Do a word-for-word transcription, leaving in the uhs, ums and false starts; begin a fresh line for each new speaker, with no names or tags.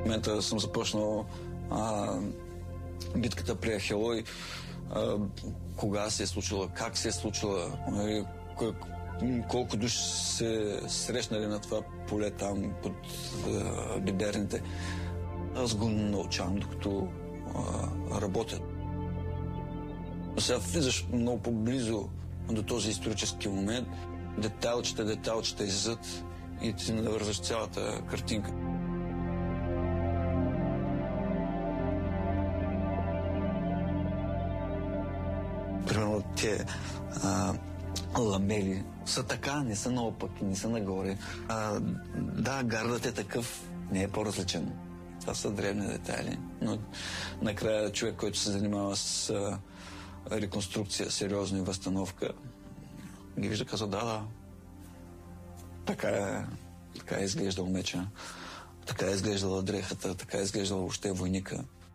момента съм започнал а, битката при Ахелой, а, кога се е случила, как се е случила, колко души се срещнали на това поле там под а, бедерните. Аз го научавам, докато а, работя. Сега влизаш много по-близо до този исторически момент, детайлчета, детайлчета иззад и ти навързваш цялата картинка. Примерно те а, ламели са така, не са наопаки, не са нагоре. А, да, гардът е такъв, не е по-различен. Това са древни детайли, но накрая човек, който се занимава с а, реконструкция, сериозна и възстановка, ги вижда, казва, да, да, така е, така е изглеждал меча, така е изглеждала дрехата, така е изглеждала въобще войника.